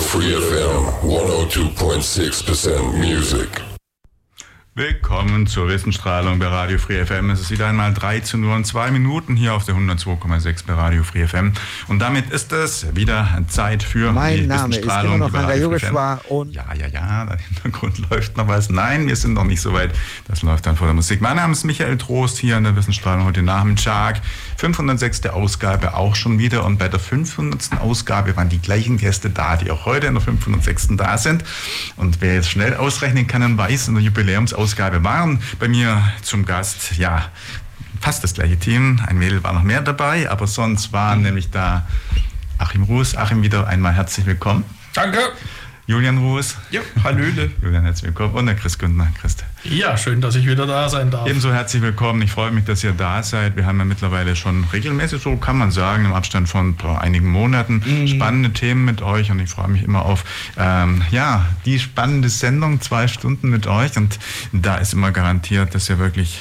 Free FM 102.6% Music. Willkommen zur Wissensstrahlung bei Radio Free FM. Es ist wieder einmal 13 Uhr und 2 Minuten hier auf der 102,6 bei Radio Free FM. Und damit ist es wieder Zeit für die Wissensstrahlung. Mein Name ist immer noch Jogheshwar und... Ja, im Hintergrund läuft noch was. Nein, wir sind noch nicht so weit. Das läuft dann vor der Musik. Mein Name ist Michael Trost hier in der Wissensstrahlung heute Nachmittag. 506. Ausgabe auch schon wieder. Und bei der 500. Ausgabe waren die gleichen Gäste da, die auch heute in der 506. da sind. Und wer jetzt schnell ausrechnen kann und weiß, in der Jubiläumsausgabe waren bei mir zum Gast, ja, fast das gleiche Team. Ein Mädel war noch mehr dabei, aber sonst waren nämlich da Achim Ruß. Achim, wieder einmal herzlich willkommen. Danke. Julian Ruß. Ja, hallöle. Julian, herzlich willkommen. Und der Chris Günther. Chris. Ja, schön, dass ich wieder da sein darf. Ebenso herzlich willkommen. Ich freue mich, dass ihr da seid. Wir haben ja mittlerweile schon regelmäßig, so kann man sagen, im Abstand von einigen Monaten spannende Themen mit euch. Und ich freue mich immer auf die spannende Sendung, 2 Stunden mit euch. Und da ist immer garantiert, dass ihr wirklich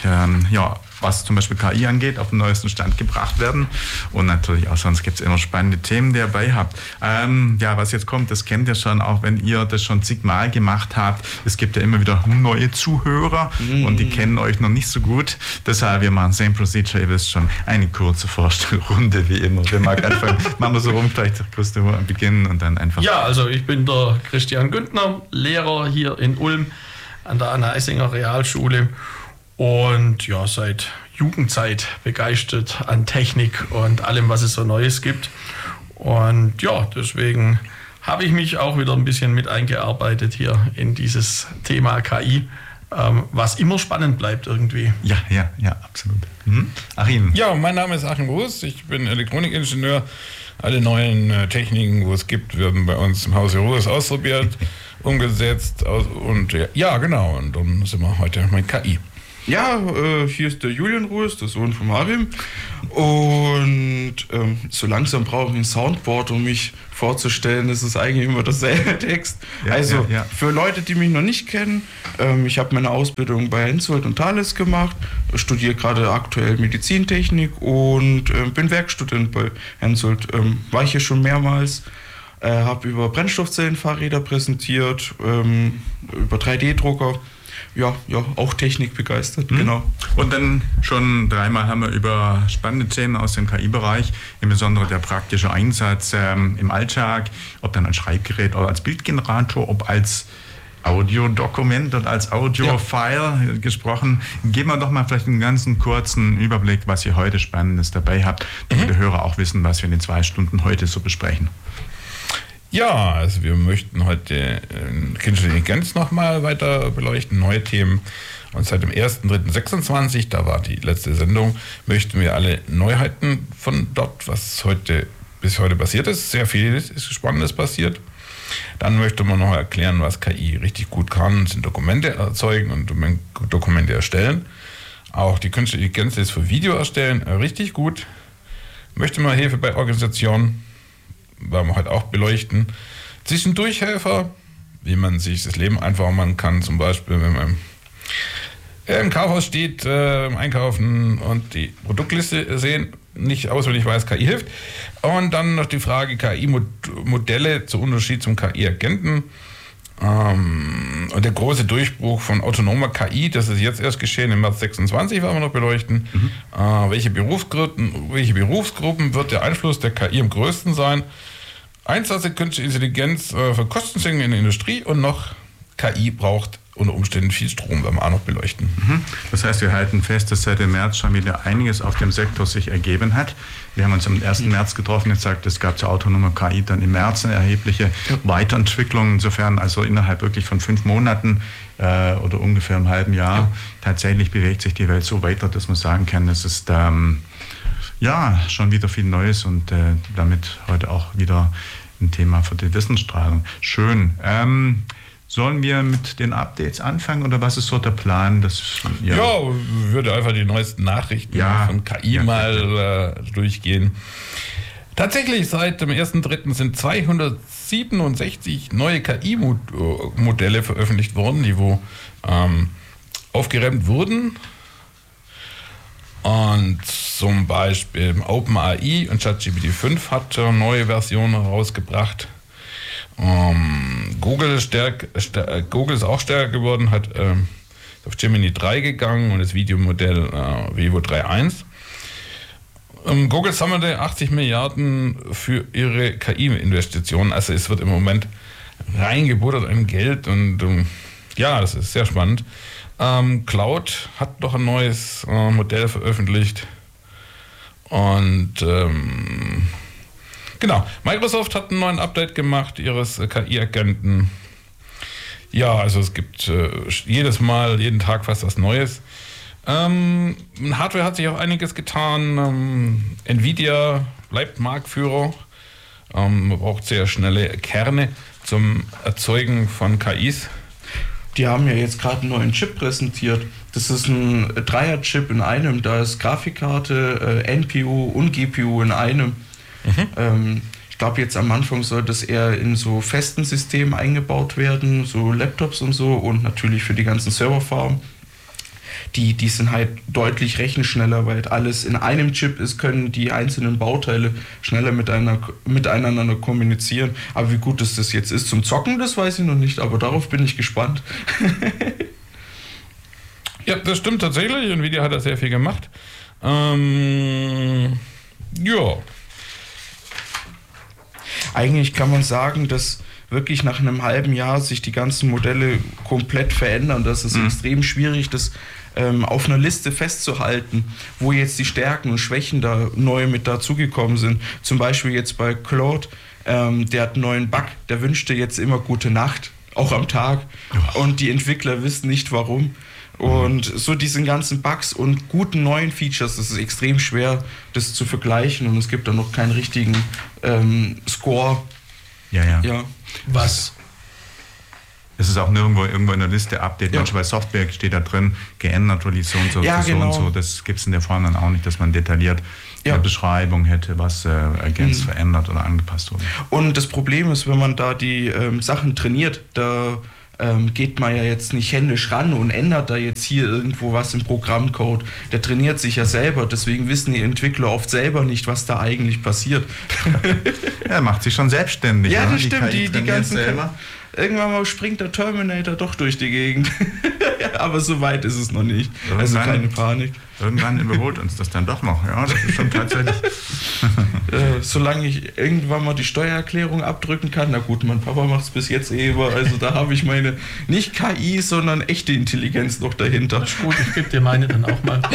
was zum Beispiel KI angeht, auf den neuesten Stand gebracht werden. Und natürlich auch sonst gibt es immer spannende Themen, die ihr dabei habt. Was jetzt kommt, das kennt ihr schon, auch wenn ihr das schon zigmal gemacht habt. Es gibt ja immer wieder neue Zuhörer und die kennen euch noch nicht so gut. Deshalb, wir machen same procedure, ihr wisst schon, eine kurze Vorstellrunde wie immer. Wir machen anfangen, machen wir so rum, vielleicht Christoph am Beginn und dann einfach... Ja, also ich bin der Christian Günther, Lehrer hier in Ulm an der Anna-Eissinger Realschule. Und ja, seit Jugendzeit begeistert an Technik und allem, was es so Neues gibt. Und ja, deswegen habe ich mich auch wieder ein bisschen mit eingearbeitet hier in dieses Thema KI, was immer spannend bleibt irgendwie. Ja, absolut. Achim. Ja, mein Name ist Achim Ruß, ich bin Elektronikingenieur. Alle neuen Techniken, wo es gibt, werden bei uns im Hause Ruß ausprobiert, umgesetzt. Und ja, genau, und dann sind wir heute mit KI. Ja, hier ist der Julian Ruß, der Sohn von Marvin. Und so langsam brauche ich ein Soundboard, um mich vorzustellen. Das ist eigentlich immer derselbe Text. Für Leute, die mich noch nicht kennen, ich habe meine Ausbildung bei Hensoldt und Thales gemacht, studiere gerade aktuell Medizintechnik und bin Werkstudent bei Hensoldt. War ich hier schon mehrmals. Habe über Brennstoffzellenfahrräder präsentiert, über 3D-Drucker. Ja, auch Technik begeistert, genau. Und dann schon 3-mal haben wir über spannende Themen aus dem KI-Bereich, im Besonderen der praktische Einsatz im Alltag, ob dann als Schreibgerät oder als Bildgenerator, ob als Audiodokument und als Audiofile gesprochen. Geben wir doch mal vielleicht einen ganzen kurzen Überblick, was ihr heute Spannendes dabei habt, damit die Hörer auch wissen, was wir in den 2 Stunden heute so besprechen. Ja, also wir möchten heute künstliche Intelligenz nochmal weiter beleuchten, neue Themen. Und seit dem 1.3.26, da war die letzte Sendung, möchten wir alle Neuheiten von dort, was bis heute passiert ist. Sehr viel ist Spannendes passiert. Dann möchte man noch erklären, was KI richtig gut kann, sind Dokumente erzeugen und Dokumente erstellen. Auch die künstliche Intelligenz ist für Video erstellen richtig gut. Möchte man Hilfe bei Organisationen, werden wir heute auch beleuchten. Zwischendurchhelfer, wie man sich das Leben einfacher machen kann, zum Beispiel, wenn man im Kaufhaus steht, im Einkaufen und die Produktliste sehen, nicht auswendig weiß, KI hilft. Und dann noch die Frage KI-Modelle zum Unterschied zum KI-Agenten. Und der große Durchbruch von autonomer KI, das ist jetzt erst geschehen, im März 26 werden wir noch beleuchten. Welche Berufsgruppen wird der Einfluss der KI am größten sein? Einsatz der künstlichen Intelligenz für Kostensenkungen in der Industrie und noch KI braucht unter Umständen viel Strom, werden wir auch noch beleuchten. Das heißt, wir halten fest, dass seit dem März schon wieder einiges auf dem Sektor sich ergeben hat. Wir haben uns am 1. März getroffen, jetzt sagt, es gab zur autonomen KI dann im März eine erhebliche Weiterentwicklung. Insofern also innerhalb wirklich von 5 Monaten oder ungefähr einem halben Jahr tatsächlich bewegt sich die Welt so weiter, dass man sagen kann, es ist schon wieder viel Neues und damit heute auch wieder ein Thema für die Wissensstrahlung. Schön. Sollen wir mit den Updates anfangen oder was ist so der Plan? Ich würde einfach die neuesten Nachrichten von KI durchgehen. Tatsächlich, seit dem 1.3. sind 267 neue KI-Modelle veröffentlicht worden, die aufgeräumt wurden. Und zum Beispiel OpenAI und ChatGPT 5 hat neue Versionen herausgebracht. Google ist auch stärker geworden, hat auf Gemini 3 gegangen und das Videomodell Vivo 3.1. Google sammelte 80 Milliarden für ihre KI-Investitionen. Also es wird im Moment reingebuttert an Geld und ja, das ist sehr spannend. Cloud hat noch ein neues Modell veröffentlicht. Und genau, Microsoft hat einen neuen Update gemacht ihres KI-Agenten. Ja, also es gibt jeden Tag fast was Neues. Hardware hat sich auch einiges getan. Nvidia bleibt Marktführer. Man braucht sehr schnelle Kerne zum Erzeugen von KIs. Die haben ja jetzt gerade einen neuen Chip präsentiert. Das ist ein Dreier-Chip in einem. Da ist Grafikkarte, NPU und GPU in einem. Ich glaube, jetzt am Anfang soll das eher in so festen Systemen eingebaut werden, so Laptops und so und natürlich für die ganzen Serverfarmen. Die sind halt deutlich rechenschneller, weil alles in einem Chip ist, können die einzelnen Bauteile schneller miteinander kommunizieren. Aber wie gut das jetzt ist zum Zocken, das weiß ich noch nicht, aber darauf bin ich gespannt. Ja, das stimmt tatsächlich. Nvidia hat da sehr viel gemacht. Ja. Eigentlich kann man sagen, dass wirklich nach einem halben Jahr sich die ganzen Modelle komplett verändern. Das ist extrem schwierig, das auf einer Liste festzuhalten, wo jetzt die Stärken und Schwächen da neu mit dazugekommen sind. Zum Beispiel jetzt bei Claude, der hat einen neuen Bug, der wünschte jetzt immer gute Nacht, auch am Tag. Und die Entwickler wissen nicht warum. Und so diesen ganzen Bugs und guten neuen Features, das ist extrem schwer, das zu vergleichen. Und es gibt da noch keinen richtigen Score. Ja. Was? Es ist auch nirgendwo in der Liste Update. Ja. Manchmal bei Software steht da drin, geändert wurde so und so, ja, so genau. und so. Das gibt es in der Form dann auch nicht, dass man detailliert eine Beschreibung hätte, was ergänzt, verändert oder angepasst wurde. Und das Problem ist, wenn man da die Sachen trainiert, da geht man ja jetzt nicht händisch ran und ändert da jetzt hier irgendwo was im Programmcode. Der trainiert sich ja selber, deswegen wissen die Entwickler oft selber nicht, was da eigentlich passiert. Er macht sich schon selbstständig. Ja, oder? das stimmt, die ganzen selber. Irgendwann mal springt der Terminator doch durch die Gegend. Aber so weit ist es noch nicht. Also keine Panik. Irgendwann überholt uns das dann doch noch. Ja, das ist schon tatsächlich. Solange ich irgendwann mal die Steuererklärung abdrücken kann, na gut, mein Papa macht es bis jetzt immer. Also da habe ich meine, nicht KI, sondern echte Intelligenz noch dahinter. Das ist gut, ich gebe dir meine dann auch mal.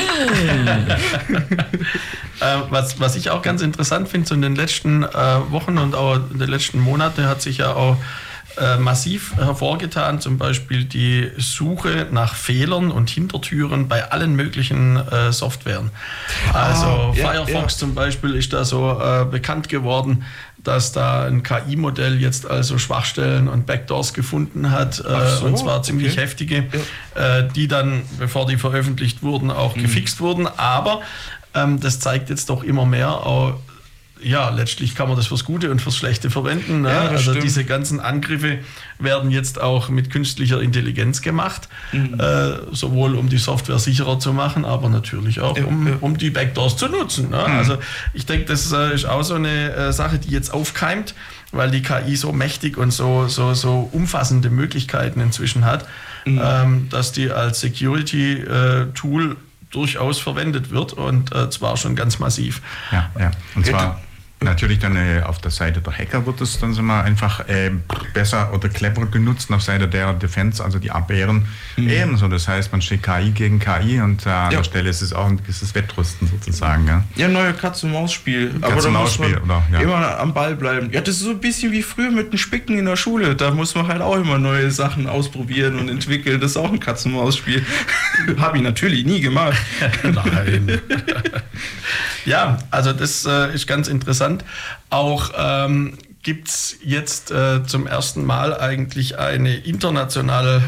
Was ich auch ganz interessant finde, so in den letzten Wochen und auch in den letzten Monaten hat sich ja auch massiv hervorgetan, zum Beispiel die Suche nach Fehlern und Hintertüren bei allen möglichen Softwaren. Also Firefox zum Beispiel ist da so bekannt geworden, dass da ein KI-Modell jetzt also Schwachstellen und Backdoors gefunden hat, und zwar ziemlich heftige, die dann, bevor die veröffentlicht wurden, auch gefixt wurden. Aber das zeigt jetzt doch immer mehr auch, ja, letztlich kann man das fürs Gute und fürs Schlechte verwenden. Ne? Ja, also stimmt. diese ganzen Angriffe werden jetzt auch mit künstlicher Intelligenz gemacht, sowohl um die Software sicherer zu machen, aber natürlich auch um die Backdoors zu nutzen. Ne? Also ich denke, das ist auch so eine Sache, die jetzt aufkeimt, weil die KI so mächtig und so umfassende Möglichkeiten inzwischen hat, dass die als Security-Tool durchaus verwendet wird und zwar schon ganz massiv. Ja. Und zwar natürlich dann auf der Seite der Hacker wird es dann mal einfach besser oder cleverer genutzt, auf Seite der Defense, also die Abwehren ebenso. Das heißt, man steht KI gegen KI und an der Stelle ist es auch ein gewisses Wettrüsten sozusagen. Ja, neue Katz-und-Maus-Spiel. Aber da muss man immer am Ball bleiben. Ja, das ist so ein bisschen wie früher mit dem Spicken in der Schule. Da muss man halt auch immer neue Sachen ausprobieren und entwickeln. Das ist auch ein Katz-und-Maus-Spiel. Habe ich natürlich nie gemacht. Nein. Ja, also das ist ganz interessant. Auch gibt es jetzt zum ersten Mal eigentlich eine internationale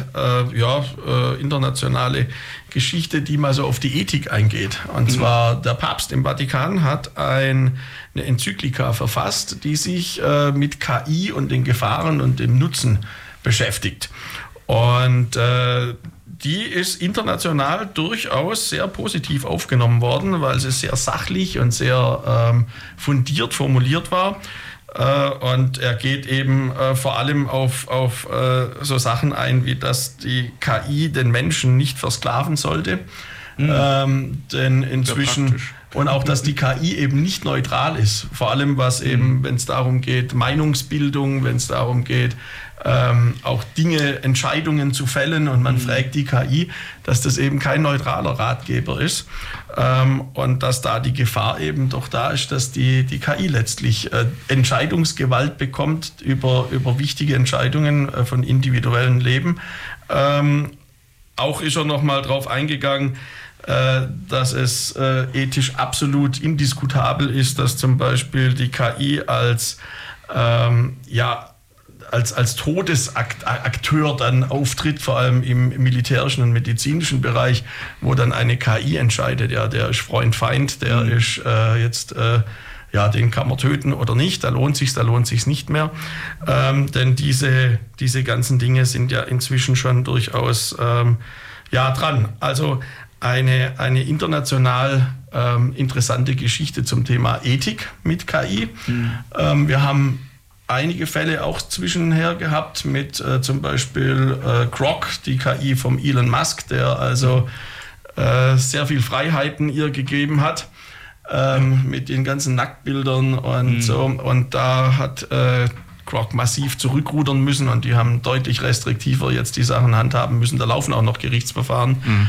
Geschichte, die mal so auf die Ethik eingeht. Und zwar der Papst im Vatikan hat eine Enzyklika verfasst, die sich mit KI und den Gefahren und dem Nutzen beschäftigt. Und die ist international durchaus sehr positiv aufgenommen worden, weil sie sehr sachlich und sehr fundiert formuliert war. Und er geht eben vor allem auf so Sachen ein, wie dass die KI den Menschen nicht versklaven sollte. Denn inzwischen... Und auch, dass die KI eben nicht neutral ist. Vor allem, was eben, wenn es darum geht, Meinungsbildung, wenn es darum geht, auch Dinge, Entscheidungen zu fällen und man fragt die KI, dass das eben kein neutraler Ratgeber ist. Und dass da die Gefahr eben doch da ist, dass die KI letztlich Entscheidungsgewalt bekommt über wichtige Entscheidungen von individuellem Leben. Auch ist er nochmal drauf eingegangen, dass es ethisch absolut indiskutabel ist, dass zum Beispiel die KI als Todesakteur dann auftritt, vor allem im militärischen und medizinischen Bereich, wo dann eine KI entscheidet, ja, der ist Freund-Feind, der ist den kann man töten oder nicht, da lohnt sich's nicht mehr. Denn diese ganzen Dinge sind ja inzwischen schon durchaus dran. Also eine international interessante Geschichte zum Thema Ethik mit KI. Wir haben einige Fälle auch zwischenher gehabt mit zum Beispiel Grok, die KI vom Elon Musk, der also sehr viel Freiheiten ihr gegeben hat mit den ganzen Nacktbildern und so. Und da hat Grok massiv zurückrudern müssen und die haben deutlich restriktiver jetzt die Sachen handhaben müssen. Da laufen auch noch Gerichtsverfahren.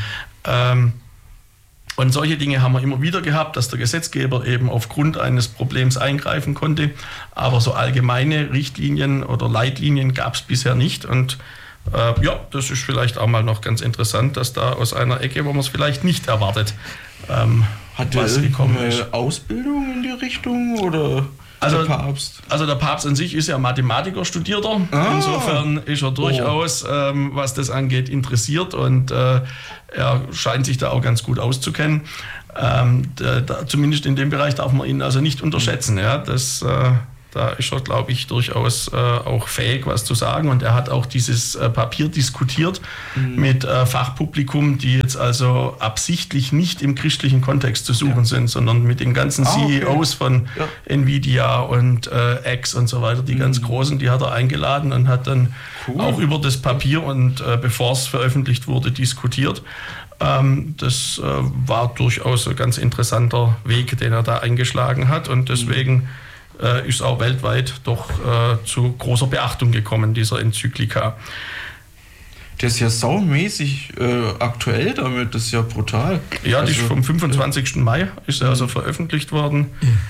Und solche Dinge haben wir immer wieder gehabt, dass der Gesetzgeber eben aufgrund eines Problems eingreifen konnte. Aber so allgemeine Richtlinien oder Leitlinien gab es bisher nicht. Und das ist vielleicht auch mal noch ganz interessant, dass da aus einer Ecke, wo man es vielleicht nicht erwartet, hat der eine Ausbildung in die Richtung oder... Der Papst? Also der Papst an sich ist ja Mathematiker, Studierter. Insofern ist er durchaus, was das angeht, interessiert und er scheint sich da auch ganz gut auszukennen. Zumindest in dem Bereich darf man ihn also nicht unterschätzen. Ja? Da ist er, glaube ich, durchaus auch fähig, was zu sagen. Und er hat auch dieses Papier diskutiert mit Fachpublikum, die jetzt also absichtlich nicht im christlichen Kontext zu suchen sind, sondern mit den ganzen CEOs von Nvidia und X und so weiter, die ganz großen, die hat er eingeladen und hat dann auch über das Papier und bevor es veröffentlicht wurde, diskutiert. Das war durchaus ein ganz interessanter Weg, den er da eingeschlagen hat und deswegen ist auch weltweit doch zu großer Beachtung gekommen, dieser Enzyklika. Der ist ja saumäßig aktuell damit, das ist ja brutal. Ja, die ist vom 25. Mai ist er also veröffentlicht worden.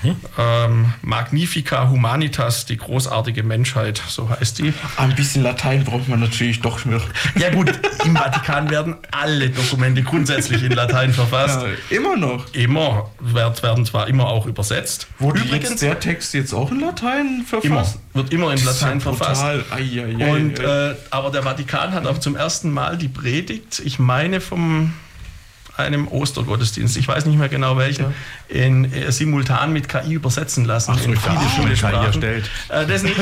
Magnifica Humanitas, die großartige Menschheit, so heißt die. Ein bisschen Latein braucht man natürlich doch noch. Ja gut, im Vatikan werden alle Dokumente grundsätzlich in Latein verfasst. Ja, immer noch? Immer, werden zwar immer auch übersetzt. Wurde übrigens der Text jetzt auch in Latein verfasst? Wird immer in Latein verfasst. Und, aber der Vatikan hat auch zum ersten Mal die Predigt, ich meine von einem Ostergottesdienst, ich weiß nicht mehr genau welchen, simultan mit KI übersetzen lassen. Ach so, in viele schöne Sprachen. erstellt. Das nicht,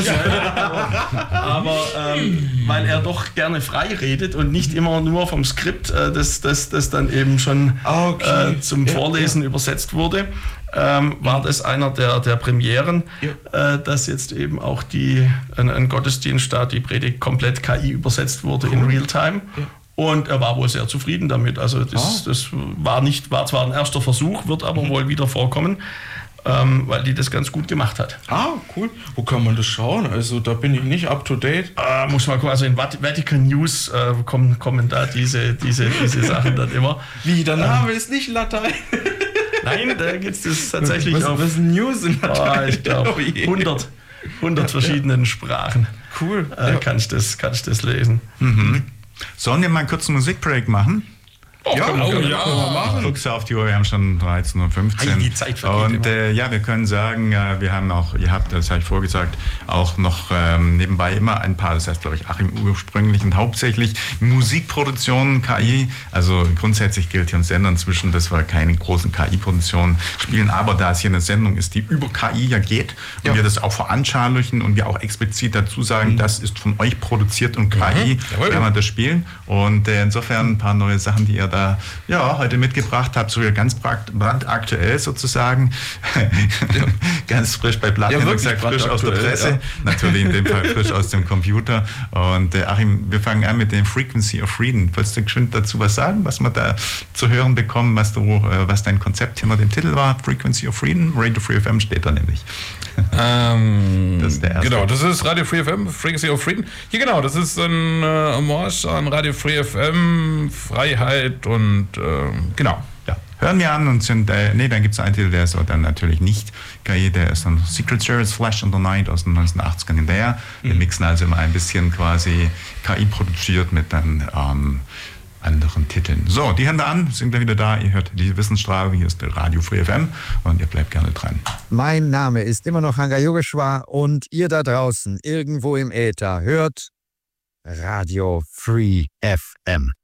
aber weil er doch gerne frei redet und nicht immer nur vom Skript, das dann eben schon zum Vorlesen übersetzt wurde. War das einer der Premieren, dass jetzt eben auch ein Gottesdienst da, die Predigt komplett KI übersetzt wurde in Realtime. Ja. Und er war wohl sehr zufrieden damit. Also das war zwar ein erster Versuch, wird aber wohl wieder vorkommen, weil die das ganz gut gemacht hat. Cool. Wo kann man das schauen? Also da bin ich nicht up to date. Muss man gucken. Also in Vatican News kommen da diese Sachen dann immer. Wie, der Name ist nicht Latein? Nein, da gibt es das tatsächlich was ist News in Latein? Ich glaube 100 verschiedenen Sprachen. Cool. Kann ich das lesen. Sollen wir mal einen kurzen Musikbreak machen? Können wir machen. Guckst du auf die Uhr, wir haben schon 13:15 Uhr. Die Zeit vergeht und wir können sagen, wir haben auch, ihr habt, das habe ich vorgesagt, auch noch nebenbei immer ein paar, das heißt glaube ich Achim ursprünglich und hauptsächlich Musikproduktionen, KI, also grundsätzlich gilt hier ein Sender inzwischen, dass wir keine großen KI-Produktionen spielen, aber da es hier eine Sendung ist, die über KI ja geht und wir das auch veranschaulichen und wir auch explizit dazu sagen, das ist von euch produziert und KI, werden wir das spielen und insofern ein paar neue Sachen, die ihr heute mitgebracht habe, sogar ganz brandaktuell sozusagen, ganz frisch bei Platte, Ja, gesagt, frisch aus der Presse, ja. natürlich in dem Fall frisch aus dem Computer. Und Achim, wir fangen an mit dem Frequency of Freedom. Wolltest du geschwind dazu was sagen, was wir da zu hören bekommen, was dein Konzept hinter dem Titel war? Frequency of Freedom, Radio Free FM steht da nämlich. Das ist der erste. Genau, das ist Radio Free FM, Frequency of Freedom. Hier genau, das ist ein Hommage an Radio Free FM, Freiheit und genau. Ja, hören wir an und dann gibt es einen Titel, der ist dann natürlich nicht KI, der ist dann Secret Service Flash in the Night aus den 1980ern hinterher. Wir mixen also immer ein bisschen quasi KI produziert mit dann anderen Titeln. So, die Hände an, sind gleich wieder da. Ihr hört die Wissensstrahlung, hier ist der Radio Free FM und ihr bleibt gerne dran. Mein Name ist immer noch Hanga Yogeshwar und ihr da draußen irgendwo im Äther hört Radio Free FM.